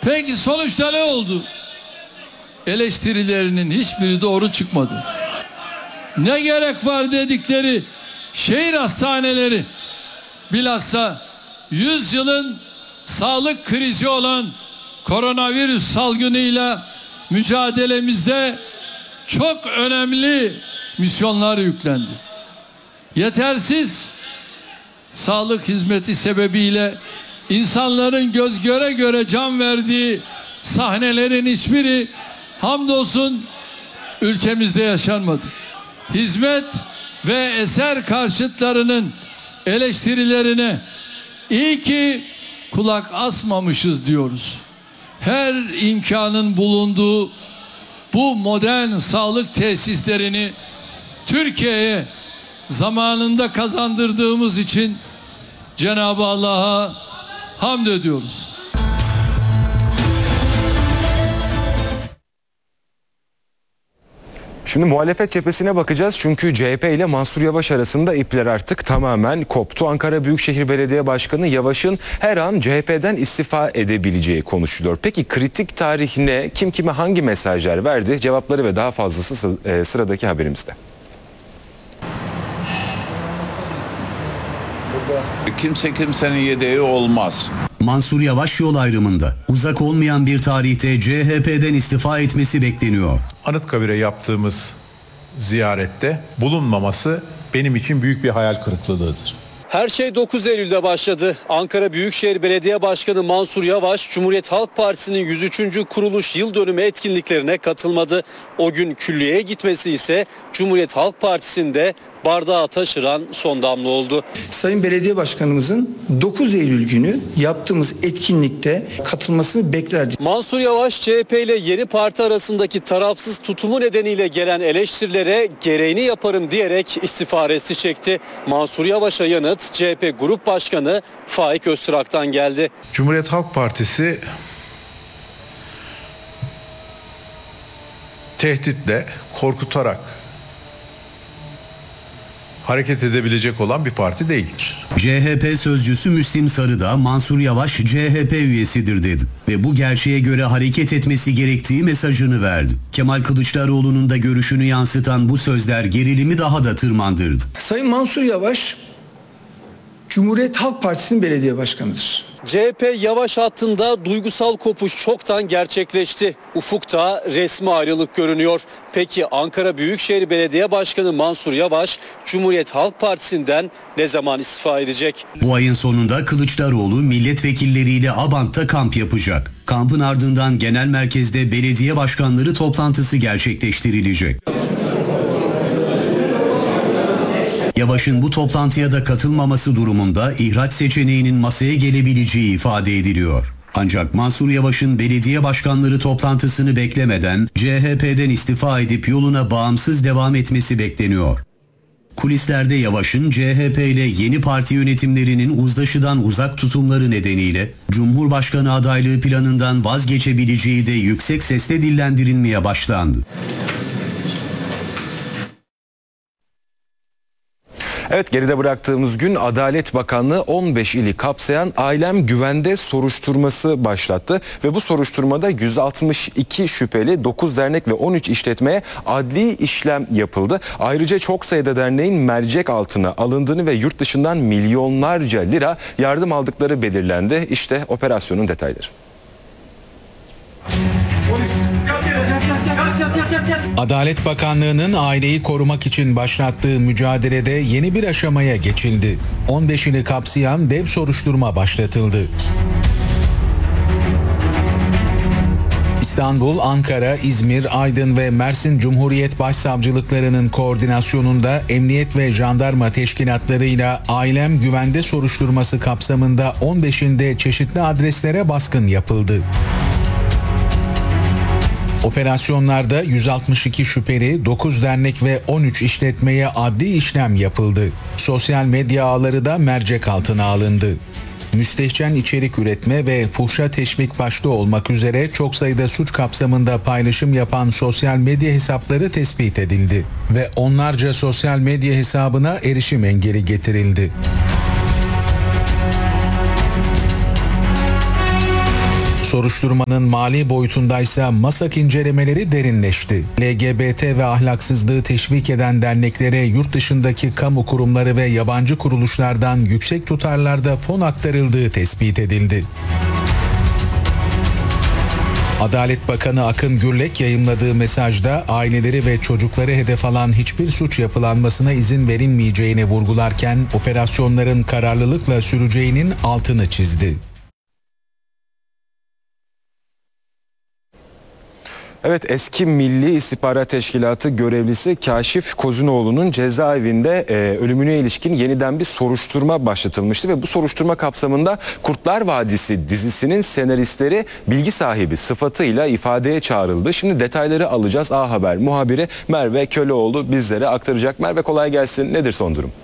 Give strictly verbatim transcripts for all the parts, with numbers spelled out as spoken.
Peki sonuçta ne oldu? Eleştirilerinin hiçbiri doğru çıkmadı. Ne gerek var dedikleri şehir hastaneleri, bilhassa yüzyılın sağlık krizi olan koronavirüs salgınıyla mücadelemizde çok önemli misyonlar yüklendi. Yetersiz sağlık hizmeti sebebiyle insanların göz göre göre can verdiği sahnelerin hiçbiri hamdolsun ülkemizde yaşanmadı. Hizmet ve eser karşıtlarının eleştirilerine iyi ki kulak asmamışız diyoruz. Her imkanın bulunduğu bu modern sağlık tesislerini Türkiye'ye zamanında kazandırdığımız için Cenab-ı Allah'a hamd ediyoruz. Şimdi muhalefet cephesine bakacağız çünkü C H P ile Mansur Yavaş arasında ipler artık tamamen koptu. Ankara Büyükşehir Belediye Başkanı Yavaş'ın her an C H P'den istifa edebileceği konuşuluyor. Peki kritik tarihine kim kime hangi mesajlar verdi? Cevapları ve daha fazlası sıradaki haberimizde. Kimse kimsenin yedeği olmaz. Mansur Yavaş yol ayrımında. Uzak olmayan bir tarihte C H P'den istifa etmesi bekleniyor. Anıtkabir'e yaptığımız ziyarette bulunmaması benim için büyük bir hayal kırıklığıdır. Her şey dokuz Eylül'de başladı. Ankara Büyükşehir Belediye Başkanı Mansur Yavaş, Cumhuriyet Halk Partisi'nin yüz üçüncü kuruluş yıl dönümü etkinliklerine katılmadı. O gün külliyeye gitmesi ise Cumhuriyet Halk Partisi'nde bardağı taşıran son damla oldu. Sayın Belediye Başkanımızın dokuz Eylül günü yaptığımız etkinlikte katılmasını beklerdik. Mansur Yavaş, C H P ile yeni parti arasındaki tarafsız tutumu nedeniyle gelen eleştirilere gereğini yaparım diyerek istifa resti çekti. Mansur Yavaş'a yanıt C H P Grup Başkanı Faik Öztürk'ten geldi. Cumhuriyet Halk Partisi tehditle, korkutarak hareket edebilecek olan bir parti değildir. C H P sözcüsü Müslim Sarıdağ, Mansur Yavaş C H P üyesidir dedi ve bu gerçeğe göre hareket etmesi gerektiği mesajını verdi. Kemal Kılıçdaroğlu'nun da görüşünü yansıtan bu sözler gerilimi daha da tırmandırdı. Sayın Mansur Yavaş Cumhuriyet Halk Partisi'nin belediye başkanıdır. C H P Yavaş hattında duygusal kopuş çoktan gerçekleşti. Ufukta resmi ayrılık görünüyor. Peki Ankara Büyükşehir Belediye Başkanı Mansur Yavaş Cumhuriyet Halk Partisi'nden ne zaman istifa edecek? Bu ayın sonunda Kılıçdaroğlu milletvekilleriyle Abant'ta kamp yapacak. Kampın ardından genel merkezde belediye başkanları toplantısı gerçekleştirilecek. Yavaş'ın bu toplantıya da katılmaması durumunda ihraç seçeneğinin masaya gelebileceği ifade ediliyor. Ancak Mansur Yavaş'ın belediye başkanları toplantısını beklemeden C H P'den istifa edip yoluna bağımsız devam etmesi bekleniyor. Kulislerde Yavaş'ın C H P ile yeni parti yönetimlerinin uzlaşıdan uzak tutumları nedeniyle Cumhurbaşkanı adaylığı planından vazgeçebileceği de yüksek sesle dillendirilmeye başlandı. Evet, geride bıraktığımız gün Adalet Bakanlığı on beş ili kapsayan Ailem Güvende soruşturması başlattı ve bu soruşturmada yüz altmış iki şüpheli, dokuz dernek ve on üç işletmeye adli işlem yapıldı. Ayrıca çok sayıda derneğin mercek altına alındığını ve yurt dışından milyonlarca lira yardım aldıkları belirlendi. İşte operasyonun detayları. Adalet Bakanlığı'nın aileyi korumak için başlattığı mücadelede yeni bir aşamaya geçildi. on beş ili kapsayan dev soruşturma başlatıldı. İstanbul, Ankara, İzmir, Aydın ve Mersin Cumhuriyet Başsavcılıklarının koordinasyonunda emniyet ve jandarma teşkilatlarıyla Ailem Güvende soruşturması kapsamında on beşinde çeşitli adreslere baskın yapıldı. Operasyonlarda yüz altmış iki şüpheli, dokuz dernek ve on üç işletmeye adli işlem yapıldı. Sosyal medya ağları da mercek altına alındı. Müstehcen içerik üretme ve fuhşa teşvik başta olmak üzere çok sayıda suç kapsamında paylaşım yapan sosyal medya hesapları tespit edildi ve onlarca sosyal medya hesabına erişim engeli getirildi. Soruşturmanın mali boyutundaysa MASAK incelemeleri derinleşti. L G B T ve ahlaksızlığı teşvik eden derneklere yurt dışındaki kamu kurumları ve yabancı kuruluşlardan yüksek tutarlarda fon aktarıldığı tespit edildi. Adalet Bakanı Akın Gürlek yayımladığı mesajda aileleri ve çocukları hedef alan hiçbir suç yapılanmasına izin verilmeyeceğini vurgularken operasyonların kararlılıkla süreceğinin altını çizdi. Evet, eski Milli İstihbarat Teşkilatı görevlisi Kaşif Kozinoğlu'nun cezaevinde e, ölümüne ilişkin yeniden bir soruşturma başlatılmıştı ve bu soruşturma kapsamında Kurtlar Vadisi dizisinin senaristleri bilgi sahibi sıfatıyla ifadeye çağrıldı. Şimdi detayları alacağız. A Haber muhabiri Merve Köleoğlu bizlere aktaracak. Merve, kolay gelsin. Nedir son durum?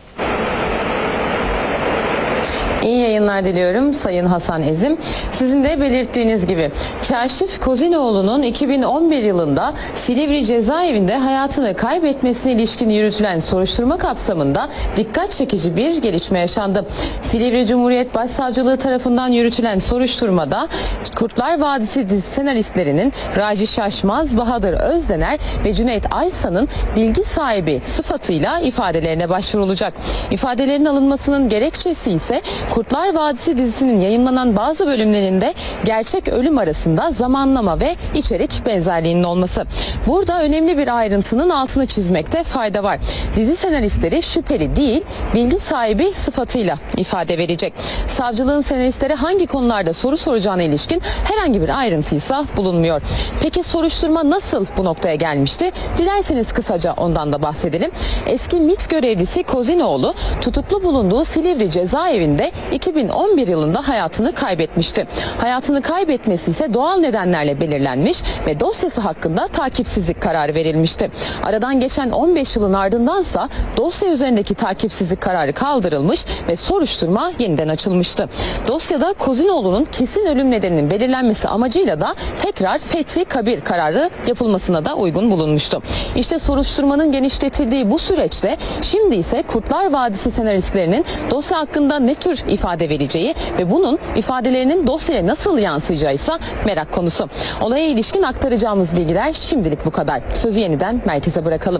İyi yayınlar diliyorum Sayın Hasan Ezim. Sizin de belirttiğiniz gibi Kaşif Kozinoğlu'nun iki bin on bir yılında Silivri cezaevinde hayatını kaybetmesine ilişkin yürütülen soruşturma kapsamında dikkat çekici bir gelişme yaşandı. Silivri Cumhuriyet Başsavcılığı tarafından yürütülen soruşturmada Kurtlar Vadisi dizi senaristlerinin Raci Şaşmaz, Bahadır Özdener ve Cüneyt Aysan'ın bilgi sahibi sıfatıyla ifadelerine başvurulacak. İfadelerin alınmasının gerekçesi ise Kurtlar Vadisi dizisinin yayımlanan bazı bölümlerinde gerçek ölüm arasında zamanlama ve içerik benzerliğinin olması. Burada önemli bir ayrıntının altını çizmekte fayda var. Dizi senaristleri şüpheli değil, bilgi sahibi sıfatıyla ifade verecek. Savcılığın senaristlere hangi konularda soru soracağına ilişkin herhangi bir ayrıntıysa bulunmuyor. Peki soruşturma nasıl bu noktaya gelmişti? Dilerseniz kısaca ondan da bahsedelim. Eski MİT görevlisi Kozinoğlu tutuklu bulunduğu Silivri cezaevinde iki bin on bir yılında hayatını kaybetmişti. Hayatını kaybetmesi ise doğal nedenlerle belirlenmiş ve dosyası hakkında takipsizlik kararı verilmişti. Aradan geçen on beş yılın ardındansa dosya üzerindeki takipsizlik kararı kaldırılmış ve soruşturma yeniden açılmıştı. Dosyada Kozinoğlu'nun kesin ölüm nedeninin belirlenmesi amacıyla da tekrar fethi kabir kararı yapılmasına da uygun bulunmuştu. İşte soruşturmanın genişletildiği bu süreçte şimdi ise Kurtlar Vadisi senaristlerinin dosya hakkında ne tür ifade vereceği ve bunun ifadelerinin dosyaya nasıl yansıyacağıysa merak konusu. Olaya ilişkin aktaracağımız bilgiler şimdilik bu kadar. Sözü yeniden merkeze bırakalım.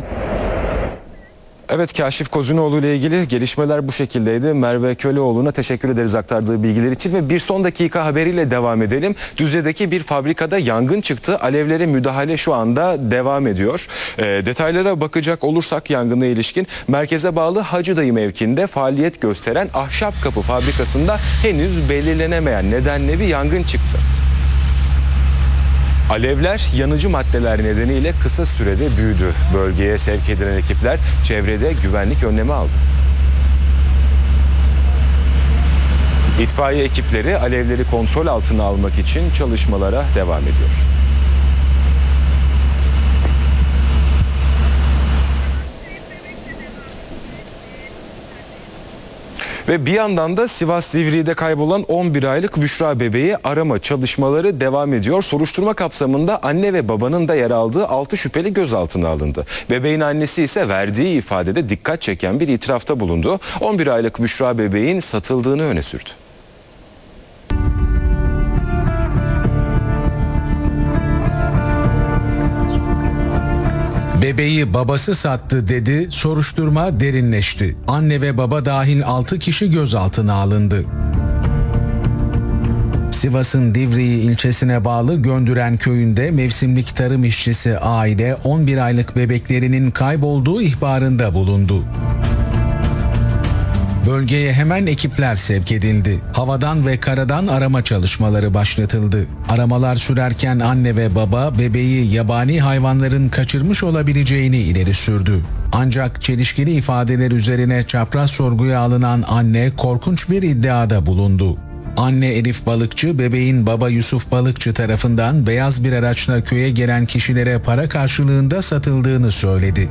Evet, Kaşif Kozinoğlu ile ilgili gelişmeler bu şekildeydi. Merve Köleoğlu'na teşekkür ederiz aktardığı bilgiler için ve bir son dakika haberiyle devam edelim. Düzce'deki bir fabrikada yangın çıktı. Alevlere müdahale şu anda devam ediyor. E, detaylara bakacak olursak yangına ilişkin merkeze bağlı Hacıdayı mevkiinde faaliyet gösteren ahşap kapı fabrikasında henüz belirlenemeyen nedenle bir yangın çıktı. Alevler yanıcı maddeler nedeniyle kısa sürede büyüdü. Bölgeye sevk edilen ekipler çevrede güvenlik önlemi aldı. İtfaiye ekipleri alevleri kontrol altına almak için çalışmalara devam ediyor. Ve bir yandan da Sivas Divriği'de kaybolan on bir aylık Büşra bebeği arama çalışmaları devam ediyor. Soruşturma kapsamında anne ve babanın da yer aldığı altı şüpheli gözaltına alındı. Bebeğin annesi ise verdiği ifadede dikkat çeken bir itirafta bulundu. on bir aylık Büşra bebeğin satıldığını öne sürdü. Bebeği babası sattı dedi, soruşturma derinleşti. Anne ve baba dahil altı kişi gözaltına alındı. Sivas'ın Divriği ilçesine bağlı Göndüren köyünde mevsimlik tarım işçisi aile on bir aylık bebeklerinin kaybolduğu ihbarında bulundu. Bölgeye hemen ekipler sevk edildi. Havadan ve karadan arama çalışmaları başlatıldı. Aramalar sürerken anne ve baba bebeği yabani hayvanların kaçırmış olabileceğini ileri sürdü. Ancak çelişkili ifadeler üzerine çapraz sorguya alınan anne korkunç bir iddiada bulundu. Anne Elif Balıkçı, bebeğin baba Yusuf Balıkçı tarafından beyaz bir araçla köye gelen kişilere para karşılığında satıldığını söyledi.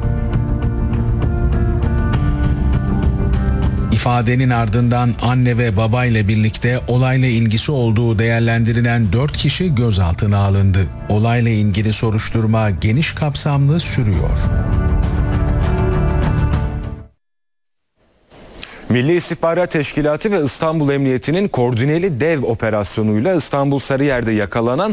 İfadenin ardından anne ve babayla birlikte olayla ilgisi olduğu değerlendirilen dört kişi gözaltına alındı. Olayla ilgili soruşturma geniş kapsamlı sürüyor. Milli İstihbarat Teşkilatı ve İstanbul Emniyeti'nin koordineli dev operasyonuyla İstanbul Sarıyer'de yakalanan